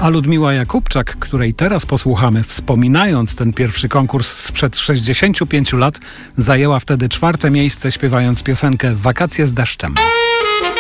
A Ludmiła Jakubczak, której teraz posłuchamy, wspominając ten pierwszy konkurs sprzed 65 lat, zajęła wtedy 4. miejsce, śpiewając piosenkę Wakacje z deszczem.